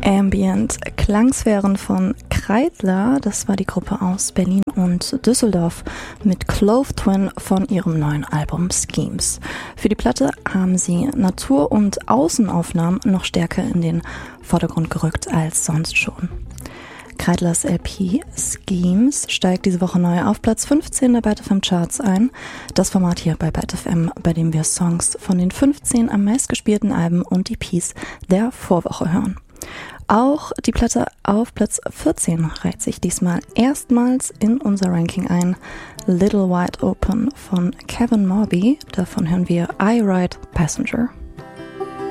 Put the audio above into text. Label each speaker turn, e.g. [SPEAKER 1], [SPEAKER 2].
[SPEAKER 1] Ambient Klangsphären von Kreidler, das war die Gruppe aus Berlin und Düsseldorf mit Clove Twin von ihrem neuen Album Schemes. Für die Platte haben sie Natur- und Außenaufnahmen noch stärker in den Vordergrund gerückt als sonst schon. Kreidlers LP Schemes steigt diese Woche neu auf Platz 15 der Byte FM Charts ein. Das Format hier bei Byte FM, bei dem wir Songs von den 15 am meistgespielten Alben und EPs der Vorwoche hören. Auch die Platte auf Platz 14 reiht sich diesmal erstmals in unser Ranking ein. Little Wide Open von Kevin Morby. Davon hören wir I Ride Passenger.